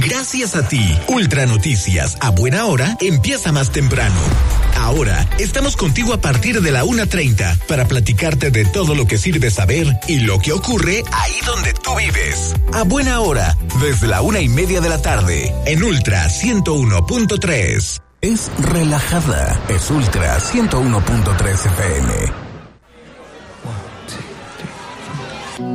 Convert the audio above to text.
Gracias a ti, Ultra Noticias a buena hora empieza más temprano. Ahora estamos contigo a partir de la 1:30 para platicarte de todo lo que sirve saber y lo que ocurre ahí donde tú vives. A buena hora, desde la 1:30 de la tarde, en Ultra 101.3. Es relajada, es Ultra 101.3 FM.